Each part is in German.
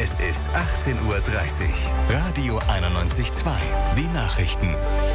Es ist 18:30 Uhr. Radio 91.2. Die Nachrichten.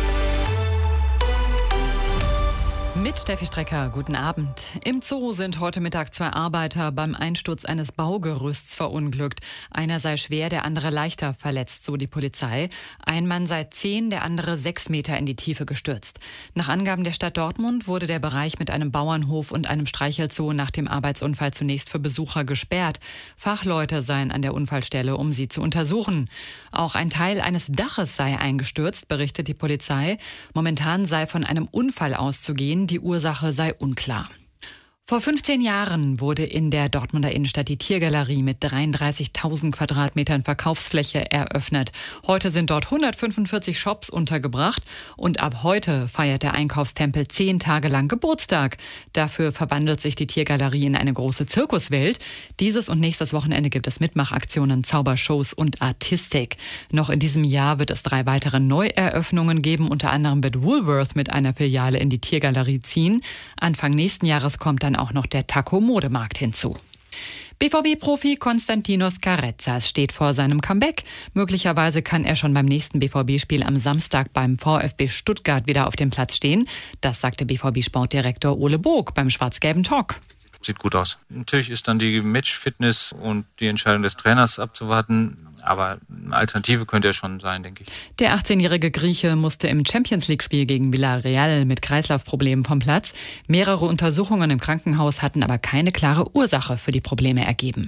Mit Steffi Strecker, guten Abend. Im Zoo sind heute Mittag 2 Arbeiter beim Einsturz eines Baugerüsts verunglückt. Einer sei schwer, der andere leichter verletzt, so die Polizei. Ein Mann sei 10, der andere 6 Meter in die Tiefe gestürzt. Nach Angaben der Stadt Dortmund wurde der Bereich mit einem Bauernhof und einem Streichelzoo nach dem Arbeitsunfall zunächst für Besucher gesperrt. Fachleute seien an der Unfallstelle, um sie zu untersuchen. Auch ein Teil eines Daches sei eingestürzt, berichtet die Polizei. Momentan sei von einem Unfall auszugehen. Die Ursache sei unklar. Vor 15 Jahren wurde in der Dortmunder Innenstadt die Tiergalerie mit 33.000 Quadratmetern Verkaufsfläche eröffnet. Heute sind dort 145 Shops untergebracht und ab heute feiert der Einkaufstempel 10 Tage lang Geburtstag. Dafür verwandelt sich die Tiergalerie in eine große Zirkuswelt. Dieses und nächstes Wochenende gibt es Mitmachaktionen, Zaubershows und Artistik. Noch in diesem Jahr wird es 3 weitere Neueröffnungen geben. Unter anderem wird Woolworth mit einer Filiale in die Tiergalerie ziehen. Anfang nächsten Jahres kommt dann auch noch der Taco-Modemarkt hinzu. BVB-Profi Konstantinos Carezas steht vor seinem Comeback. Möglicherweise kann er schon beim nächsten BVB-Spiel am Samstag beim VfB Stuttgart wieder auf dem Platz stehen. Das sagte BVB-Sportdirektor Ole Bog beim schwarz-gelben Talk. Sieht gut aus. Natürlich ist dann die Matchfitness und die Entscheidung des Trainers abzuwarten, aber eine Alternative könnte er schon sein, denke ich. Der 18-jährige Grieche musste im Champions-League-Spiel gegen Villarreal mit Kreislaufproblemen vom Platz. Mehrere Untersuchungen im Krankenhaus hatten aber keine klare Ursache für die Probleme ergeben.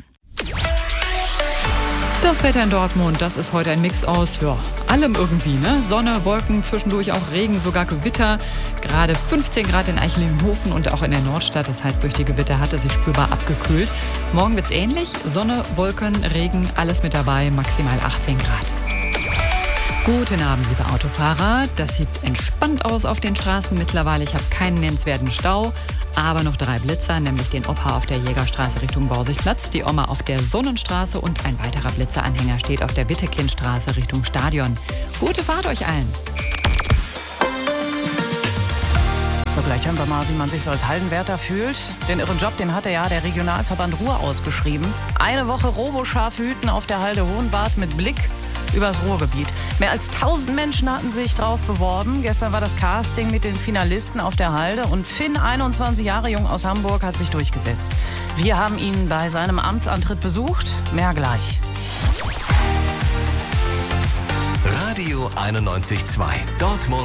Das Wetter in Dortmund, das ist heute ein Mix aus, allem irgendwie, ne? Sonne, Wolken, zwischendurch auch Regen, sogar Gewitter. Gerade 15 Grad in Eichlinghofen und auch in der Nordstadt. Das heißt, durch die Gewitter hat es sich spürbar abgekühlt. Morgen wird's ähnlich. Sonne, Wolken, Regen, alles mit dabei, maximal 18 Grad. Guten Abend, liebe Autofahrer. Das sieht entspannt aus auf den Straßen mittlerweile. Ich habe keinen nennenswerten Stau, aber noch 3 Blitzer, nämlich den Opa auf der Jägerstraße Richtung Borsigplatz, die Oma auf der Sonnenstraße und ein weiterer Blitzeranhänger steht auf der Wittekindstraße Richtung Stadion. Gute Fahrt euch allen. So, gleich hören wir mal, wie man sich so als Hallenwärter fühlt. Den irren Job, den hatte ja der Regionalverband Ruhr ausgeschrieben. Eine Woche Roboschaf hüten auf der Halde Hohenwart mit Blick übers Ruhrgebiet. Mehr als 1000 Menschen hatten sich drauf beworben. Gestern war das Casting mit den Finalisten auf der Halde und Finn, 21 Jahre jung aus Hamburg, hat sich durchgesetzt. Wir haben ihn bei seinem Amtsantritt besucht. Mehr gleich. Radio 91.2. Dortmund.